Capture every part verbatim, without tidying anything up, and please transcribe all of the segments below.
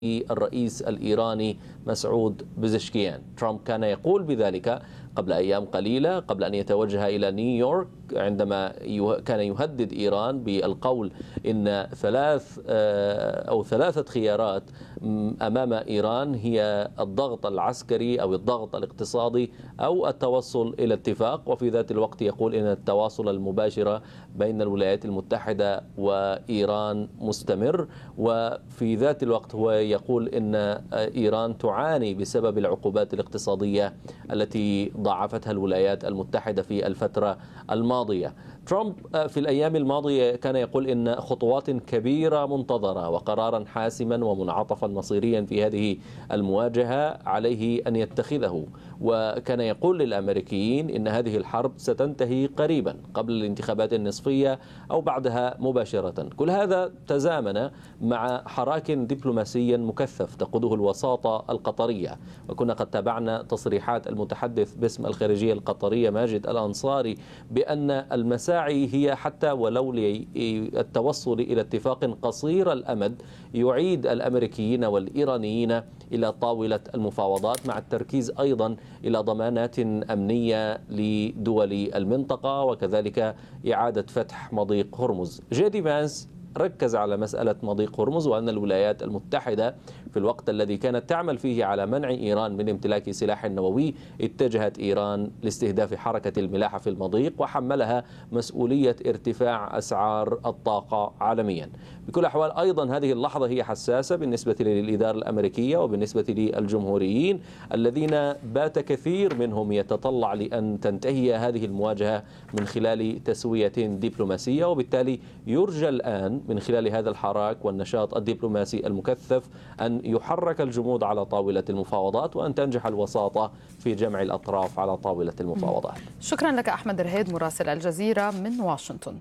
الرئيس الإيراني مسعود بزشكيان. ترامب كان يقول بذلك قبل أيام قليلة قبل أن يتوجه إلى نيويورك، عندما كان يهدد إيران بالقول إن ثلاث أو ثلاثة خيارات أمام إيران هي الضغط العسكري أو الضغط الاقتصادي أو التوصل إلى اتفاق، وفي ذات الوقت يقول إن التواصل المباشر بين الولايات المتحدة وإيران مستمر، وفي ذات الوقت هو يقول إن إيران تعاني بسبب العقوبات الاقتصادية التي ضاعفتها الولايات المتحدة في الفترة الماضية. ترامب في الأيام الماضية كان يقول إن خطوات كبيرة منتظرة وقرارا حاسما ومنعطفا مصيريا في هذه المواجهة عليه أن يتخذه، وكان يقول للأمريكيين إن هذه الحرب ستنتهي قريبا قبل الانتخابات النصفية أو بعدها مباشرة. كل هذا تزامن مع حراك دبلوماسي مكثف تقوده الوساطة القطرية، وكنا قد تابعنا تصريحات المتحدث باسم الخارجية القطرية ماجد الأنصاري بأن المساعي هي حتى ولو للتوصل إلى اتفاق قصير الأمد يعيد الأمريكيين والإيرانيين إلى طاولة المفاوضات، مع التركيز أيضا إلى ضمانات أمنية لدول المنطقة وكذلك إعادة فتح مضيق هرمز. جيدي فانس ركز على مسألة مضيق هرمز، وأن الولايات المتحدة في الوقت الذي كانت تعمل فيه على منع إيران من امتلاك سلاح نووي اتجهت إيران لاستهداف حركة الملاحة في المضيق وحملها مسؤولية ارتفاع أسعار الطاقة عالميا. بكل الأحوال أيضا هذه اللحظة هي حساسة بالنسبة للإدارة الأمريكية وبالنسبة للجمهوريين الذين بات كثير منهم يتطلع لأن تنتهي هذه المواجهة من خلال تسوية دبلوماسية، وبالتالي يرجى الآن من خلال هذا الحراك والنشاط الدبلوماسي المكثف أن يحرك الجمود على طاولة المفاوضات وأن تنجح الوساطة في جمع الأطراف على طاولة المفاوضات. شكرا لك أحمد رهيد مراسل الجزيرة من واشنطن.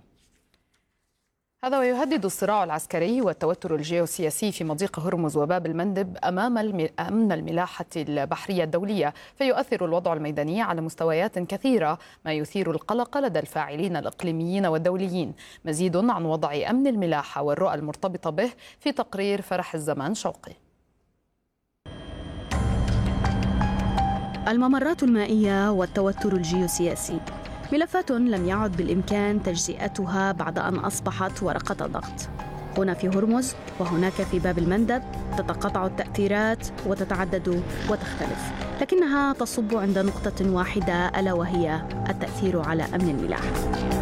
هذا ويهدد الصراع العسكري والتوتر الجيوسياسي في مضيق هرمز وباب المندب أمام أمن الملاحة البحرية الدولية، فيؤثر الوضع الميداني على مستويات كثيرة، ما يثير القلق لدى الفاعلين الإقليميين والدوليين. مزيد عن وضع أمن الملاحة والرؤى المرتبطة به في تقرير فرح الزمان شوقي. الممرات المائية والتوتر الجيوسياسي ملفات لم يعد بالإمكان تجزئتها بعد أن أصبحت ورقة ضغط. هنا في هرمز وهناك في باب المندب تتقاطع التأثيرات وتتعدد وتختلف، لكنها تصب عند نقطة واحدة ألا وهي التأثير على أمن الملاحة.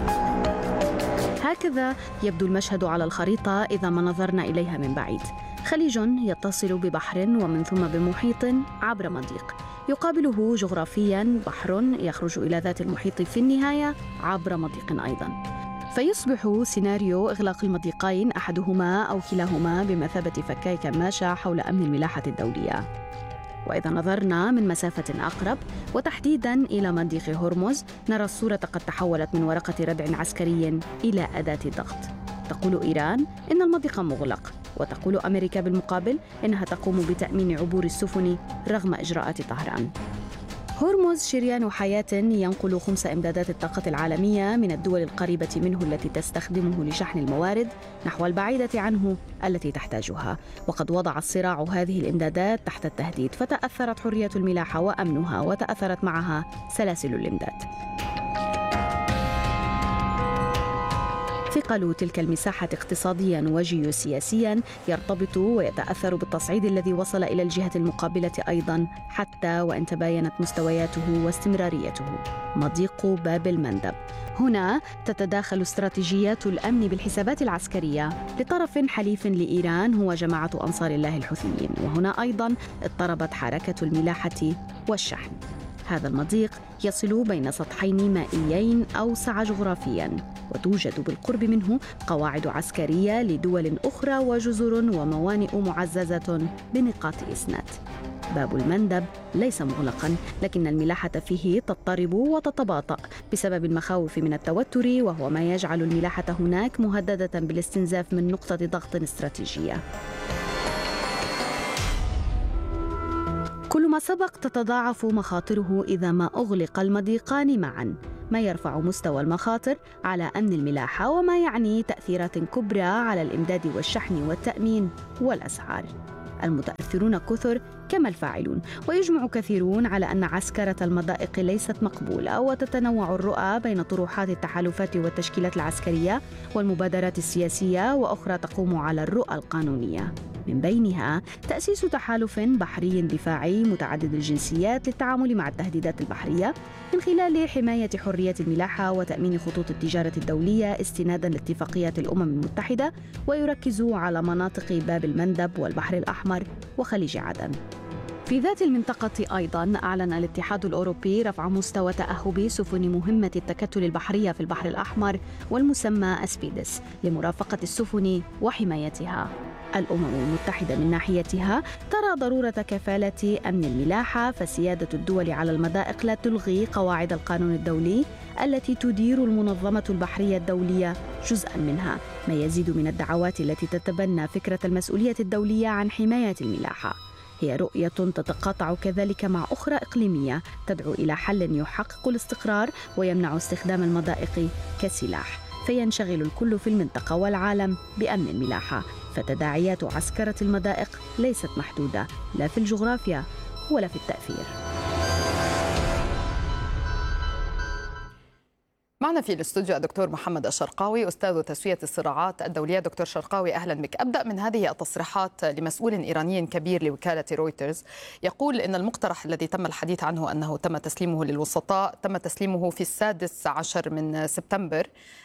هكذا يبدو المشهد على الخريطة إذا ما نظرنا إليها من بعيد. خليج يتصل ببحر ومن ثم بمحيط عبر مضيق، يقابله جغرافياً بحر يخرج إلى ذات المحيط في النهاية عبر مضيق أيضاً، فيصبح سيناريو إغلاق المضيقين أحدهما أو كلاهما بمثابة فكاي كماشة حول أمن الملاحة الدولية. وإذا نظرنا من مسافة أقرب وتحديداً إلى مضيق هرمز، نرى الصورة قد تحولت من ورقة ردع عسكري إلى أداة ضغط. تقول إيران إن المضيق مغلق، وتقول أمريكا بالمقابل إنها تقوم بتأمين عبور السفن رغم إجراءات طهران. هرمز شريان حياة ينقل خمس إمدادات الطاقة العالمية من الدول القريبة منه التي تستخدمه لشحن الموارد نحو البعيدة عنه التي تحتاجها، وقد وضع الصراع هذه الإمدادات تحت التهديد، فتأثرت حرية الملاحة وأمنها وتأثرت معها سلاسل الإمداد. ثقل تلك المساحة اقتصادياً وجيوسياسياً يرتبط ويتأثر بالتصعيد الذي وصل إلى الجهة المقابلة أيضاً، حتى وإن تباينت مستوياته واستمراريته. مضيق باب المندب. هنا تتداخل استراتيجيات الأمن بالحسابات العسكرية لطرف حليف لإيران هو جماعة أنصار الله الحوثيين، وهنا أيضاً اضطربت حركة الملاحة والشحن. هذا المضيق يصل بين سطحين مائيين أوسع جغرافياً، وتوجد بالقرب منه قواعد عسكرية لدول أخرى وجزر وموانئ معززة بنقاط إسناد. باب المندب ليس مغلقاً، لكن الملاحة فيه تضطرب وتتباطأ بسبب المخاوف من التوتر، وهو ما يجعل الملاحة هناك مهددة بالاستنزاف من نقطة ضغط استراتيجية. كل ما سبق تتضاعف مخاطره إذا ما أغلق المضيقان معاً، ما يرفع مستوى المخاطر على أمن الملاحة وما يعني تأثيرات كبرى على الإمداد والشحن والتأمين والأسعار. المتأثرون كثر كما الفاعلون، ويجمع كثيرون على أن عسكرة المضائق ليست مقبولة، وتتنوع الرؤى بين طروحات التحالفات والتشكيلات العسكرية والمبادرات السياسية، وأخرى تقوم على الرؤى القانونية، من بينها تأسيس تحالف بحري دفاعي متعدد الجنسيات للتعامل مع التهديدات البحرية من خلال حماية حرية الملاحة وتأمين خطوط التجارة الدولية استناداً لاتفاقيات الأمم المتحدة، ويركز على مناطق باب المندب والبحر الأحمر وخليج عدن. في ذات المنطقة أيضاً أعلن الاتحاد الأوروبي رفع مستوى تأهب سفن مهمة التكتل البحرية في البحر الأحمر والمسمى أسبيدس لمرافقة السفن وحمايتها. الأمم المتحدة من ناحيتها ترى ضرورة كفالة أمن الملاحة، فسيادة الدول على المضائق لا تلغي قواعد القانون الدولي التي تدير المنظمة البحرية الدولية جزءاً منها، ما يزيد من الدعوات التي تتبنى فكرة المسؤولية الدولية عن حماية الملاحة. هي رؤية تتقاطع كذلك مع أخرى إقليمية تدعو إلى حل يحقق الاستقرار ويمنع استخدام المضائق كسلاح، فينشغل الكل في المنطقة والعالم بأمن الملاحة. فتداعيات عسكرة المضائق ليست محدودة لا في الجغرافيا ولا في التأثير. معنا في الاستوديو الدكتور محمد الشرقاوي، أستاذ تسوية الصراعات الدولية. دكتور شرقاوي، أهلا بك. أبدأ من هذه التصريحات لمسؤول إيراني كبير لوكالة رويترز يقول إن المقترح الذي تم الحديث عنه أنه تم تسليمه للوسطاء تم تسليمه في السادس عشر من سبتمبر،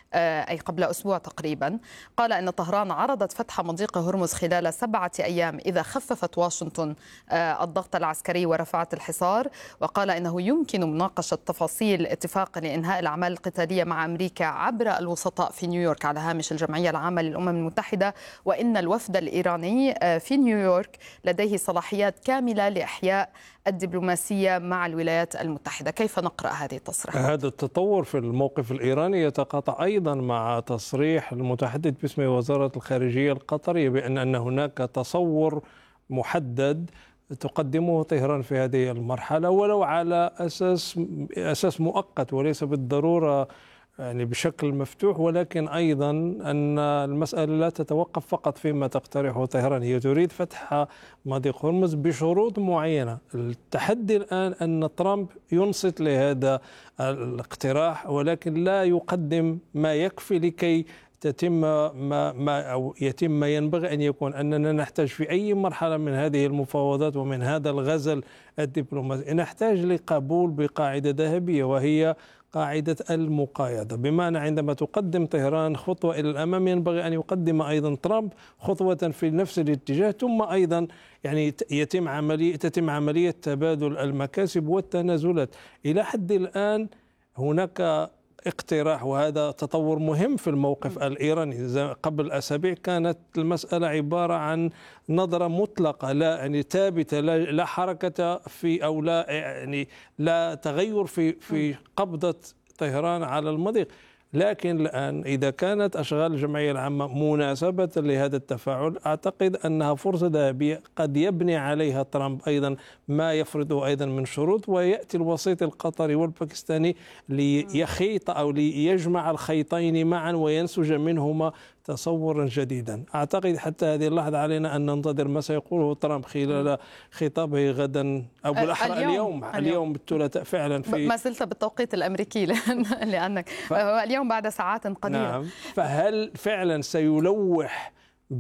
أي قبل أسبوع تقريبا. قال إن طهران عرضت فتح مضيق هرمز خلال سبعة أيام إذا خففت واشنطن الضغط العسكري ورفعت الحصار، وقال إنه يمكن مناقشة تفاصيل اتفاق لإنهاء الأعمال القتالية مع أمريكا عبر الوسطاء في نيويورك على هامش الجمعية العامة للأمم المتحدة، وإن الوفد الإيراني في نيويورك لديه صلاحيات كاملة لإحياء الدبلوماسية مع الولايات المتحدة. كيف نقرأ هذه التصريحات؟ هذا التطور في الموقف الإيراني يتقاطع أيضا مع تصريح المتحدث باسم وزارة الخارجية القطرية بأن أن هناك تصور محدد تقدمه طهران في هذه المرحلة، ولو على أساس أساس مؤقت وليس بالضرورة يعني بشكل مفتوح، ولكن أيضا أن المسألة لا تتوقف فقط فيما تقترحه طهران. هي تريد فتح مضيق هرمز بشروط معينة. التحدي الآن أن ترامب ينصت لهذا الاقتراح، ولكن لا يقدم ما يكفي لكي تتم ما, ما أو يتم ما ينبغي أن يكون. أننا نحتاج في أي مرحلة من هذه المفاوضات ومن هذا الغزل الدبلوماسي نحتاج لقبول بقاعدة ذهبية، وهي قاعدة المقايضة، بمعنى عندما تقدم طهران خطوة إلى الأمام ينبغي أن يقدم أيضا ترامب خطوة في نفس الاتجاه، ثم أيضا يعني يتم عملية تتم عملية تبادل المكاسب والتنازلات. إلى حد الآن هناك اقتراح، وهذا تطور مهم في الموقف الإيراني. قبل أسابيع كانت المسألة عبارة عن نظرة مطلقة، لا يعني ثابتة، لا, لا حركة في أو لا يعني لا تغير في في قبضة طهران على المضيق. لكن الآن إذا كانت أشغال الجمعية العامة مناسبة لهذا التفاعل، أعتقد أنها فرصة ذهبية قد يبني عليها ترامب أيضا ما يفرضه أيضا من شروط، ويأتي الوسيط القطري والباكستاني ليخيط أو ليجمع الخيطين معا وينسج منهما تصورا جديدا. أعتقد حتى هذه اللحظة علينا أن ننتظر ما سيقوله ترامب خلال خطابه غدا أو بالأحرى اليوم اليوم, اليوم الثلاثاء فعلا في ما زلت بالتوقيت الأمريكي لأن لأنك ف... اليوم بعد ساعات قليلة. نعم. فهل فعلا سيلوح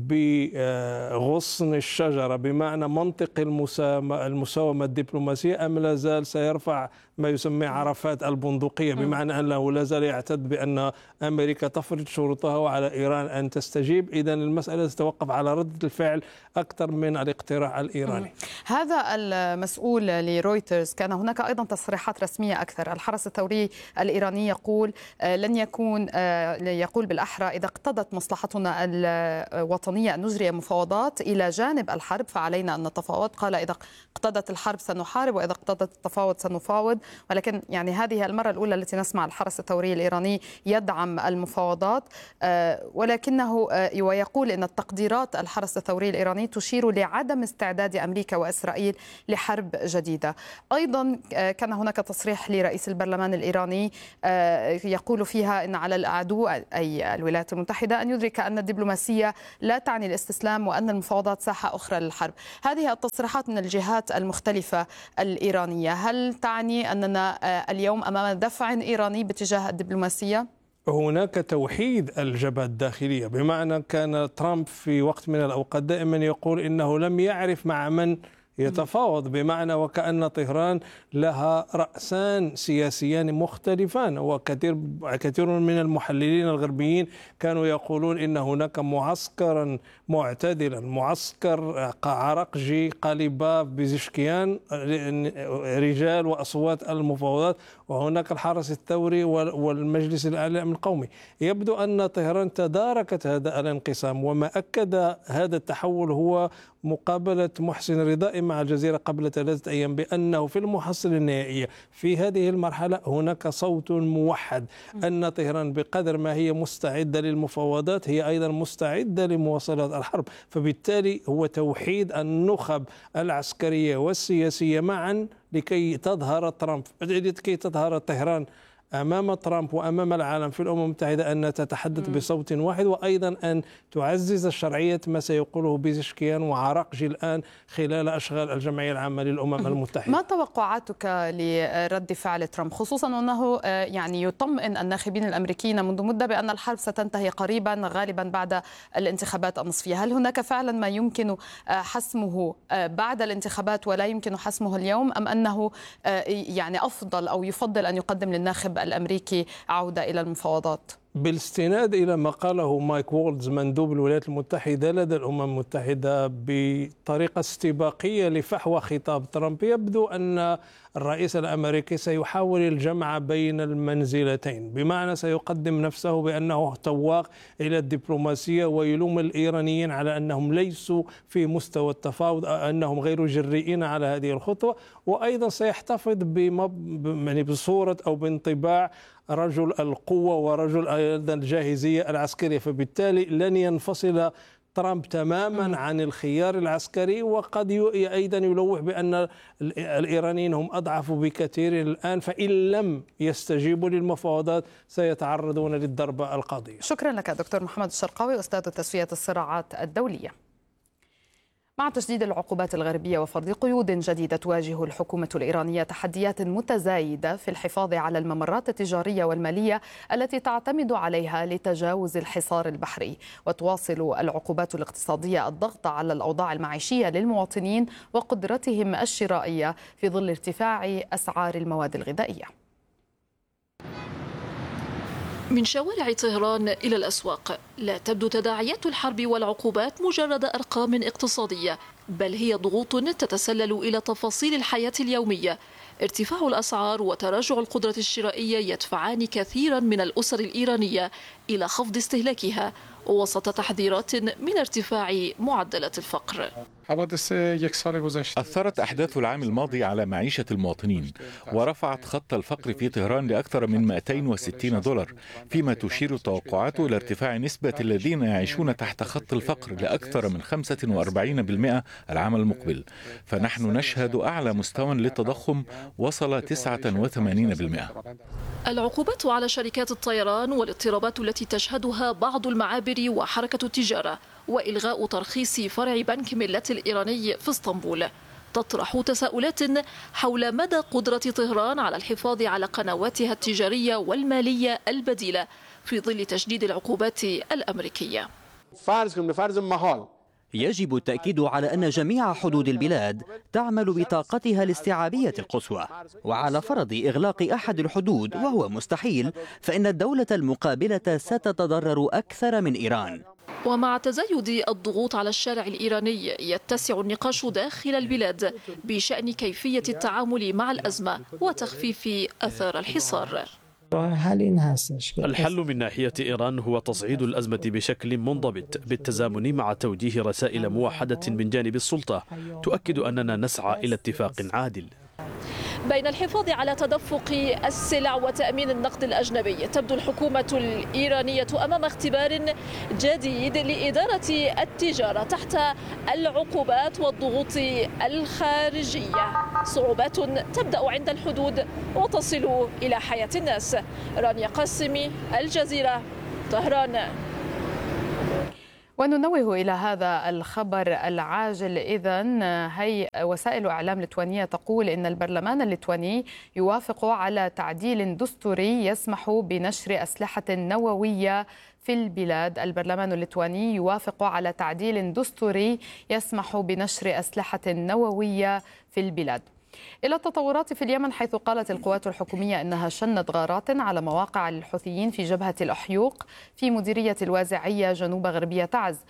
بغصن الشجرة بمعنى منطق المساومة المساومة الدبلوماسية، أم لا زال سيرفع ما يسمى عرفات البندقية، بمعنى أنه لا زال يعتد بأن أمريكا تفرض شروطها وعلى إيران أن تستجيب؟ إذن المسألة تتوقف على ردة الفعل أكثر من الاقتراح الإيراني. هذا المسؤول لرويترز كان هناك أيضا تصريحات رسمية أكثر. الحرس الثوري الإيراني يقول لن يكون يقول بالأحرى إذا اقتضت مصلحتنا الوطنية أن نجري مفاوضات إلى جانب الحرب فعلينا أن نتفاوض. قال إذا اقتضت الحرب سنحارب وإذا اقتضت التفاوض سنفاوض. ولكن يعني هذه المرة الأولى التي نسمع الحرس الثوري الإيراني يدعم المفاوضات، ولكنه ويقول إن التقديرات الحرس الثوري الإيراني تشير لعدم استعداد أمريكا وإسرائيل لحرب جديدة. أيضا كان هناك تصريح لرئيس البرلمان الإيراني يقول فيها إن على العدو أي الولايات المتحدة أن يدرك أن الدبلوماسية لا تعني الاستسلام وأن المفاوضات ساحة أخرى للحرب. هذه التصريحات من الجهات المختلفة الإيرانية هل تعني أننا اليوم أمام دفع إيراني باتجاه الدبلوماسية؟ هناك توحيد الجبهة الداخلية، بمعنى كان ترامب في وقت من الأوقات دائما يقول إنه لم يعرف مع من يتفاوض، بمعنى وكأن طهران لها رأسان سياسيان مختلفان. وكثير كثير من المحللين الغربيين كانوا يقولون إن هناك معسكرا معتدلا، معسكر عرقجي قاليباف بزشكيان رجال وأصوات المفاوضات، وهناك الحرس الثوري والمجلس الأعلى القومي. يبدو أن طهران تداركت هذا الانقسام، وما أكد هذا التحول هو مقابلة محسن رضائي مع الجزيرة قبل ثلاثة أيام بأنه في المحصلة النهائية في هذه المرحلة هناك صوت موحد أن طهران بقدر ما هي مستعدة للمفاوضات هي أيضا مستعدة لمواصلة الحرب. فبالتالي هو توحيد النخب العسكرية والسياسية معا لكي تظهر ترامب لكي تظهر طهران أمام ترامب وأمام العالم في الأمم المتحدة أن تتحدث بصوت واحد، وأيضا أن تعزز الشرعية ما سيقوله بيزشكيان وعرقجي الآن خلال أشغال الجمعية العامة للأمم المتحدة. ما توقعاتك لرد فعل ترامب، خصوصا أنه يعني يطمئن الناخبين الأمريكيين منذ مدة بأن الحرب ستنتهي قريبا غالبا بعد الانتخابات النصفية؟ هل هناك فعلا ما يمكن حسمه بعد الانتخابات ولا يمكن حسمه اليوم، أم أنه يعني أفضل أو يفضل أن يقدم للناخب الأمريكي عودة إلى المفاوضات؟ بالاستناد إلى ما قاله مايك وولدز مندوب الولايات المتحدة لدى الأمم المتحدة بطريقة استباقية لفحوى خطاب ترامب، يبدو أن الرئيس الأمريكي سيحاول الجمع بين المنزلتين، بمعنى سيقدم نفسه بأنه تواق إلى الدبلوماسية ويلوم الإيرانيين على أنهم ليسوا في مستوى التفاوض، أنهم غير جريئين على هذه الخطوة، وأيضا سيحتفظ بصورة أو بانطباع رجل القوة ورجل أيضا الجاهزية العسكرية. فبالتالي لن ينفصل ترامب تماما عن الخيار العسكري، وقد أيضا يلوح بأن الإيرانيين هم أضعف بكثير الآن، فإن لم يستجيبوا للمفاوضات سيتعرضون للضربة القاضية. شكرا لك دكتور محمد الشرقاوي أستاذ تسوية الصراعات الدولية. مع تجديد العقوبات الغربية وفرض قيود جديدة تواجه الحكومة الإيرانية تحديات متزايدة في الحفاظ على الممرات التجارية والمالية التي تعتمد عليها لتجاوز الحصار البحري، وتواصل العقوبات الاقتصادية الضغط على الأوضاع المعيشية للمواطنين وقدرتهم الشرائية في ظل ارتفاع أسعار المواد الغذائية. من شوارع طهران إلى الأسواق لا تبدو تداعيات الحرب والعقوبات مجرد أرقام اقتصادية، بل هي ضغوط تتسلل إلى تفاصيل الحياة اليومية. ارتفاع الأسعار وتراجع القدرة الشرائية يدفعان كثيرا من الأسر الإيرانية إلى خفض استهلاكها وسط تحذيرات من ارتفاع معدلات الفقر. أثرت أحداث العام الماضي على معيشة المواطنين ورفعت خط الفقر في طهران لأكثر من مئتين وستين دولار، فيما تشير التوقعات إلى ارتفاع نسبة الذين يعيشون تحت خط الفقر لأكثر من خمسة وأربعين بالمئة العام المقبل. فنحن نشهد أعلى مستوى للتضخم وصل تسعة وثمانين بالمئة. العقوبات على شركات الطيران والاضطرابات التي تشهدها بعض المعابر وحركة التجارة وإلغاء ترخيص فرع بنك ملة الإيراني في اسطنبول تطرح تساؤلات حول مدى قدرة طهران على الحفاظ على قنواتها التجارية والمالية البديلة في ظل تشديد العقوبات الأمريكية. يجب التأكيد على أن جميع حدود البلاد تعمل بطاقتها الاستيعابية القصوى، وعلى فرض إغلاق أحد الحدود وهو مستحيل فإن الدولة المقابلة ستتضرر أكثر من إيران. ومع تزايد الضغوط على الشارع الإيراني يتسع النقاش داخل البلاد بشأن كيفية التعامل مع الأزمة وتخفيف أثار الحصار. الحل من ناحية إيران هو تصعيد الأزمة بشكل منضبط بالتزامن مع توجيه رسائل موحدة من جانب السلطة تؤكد أننا نسعى إلى اتفاق عادل. بين الحفاظ على تدفق السلع وتأمين النقد الأجنبي تبدو الحكومة الإيرانية أمام اختبار جديد لإدارة التجارة تحت العقوبات والضغوط الخارجية، صعوبات تبدأ عند الحدود وتصل إلى حياة الناس. رانيا قاسمي، الجزيرة، طهران. وننوه إلى هذا الخبر العاجل. إذن هي وسائل إعلام لتوانية تقول إن البرلمان الليتواني يوافق على تعديل دستوري يسمح بنشر أسلحة نووية في البلاد. البرلمان الليتواني يوافق على تعديل دستوري يسمح بنشر أسلحة نووية في البلاد. إلى التطورات في اليمن، حيث قالت القوات الحكومية إنها شنت غارات على مواقع الحوثيين في جبهة الأحيوق في مديرية الوازعية جنوب غربية تعز.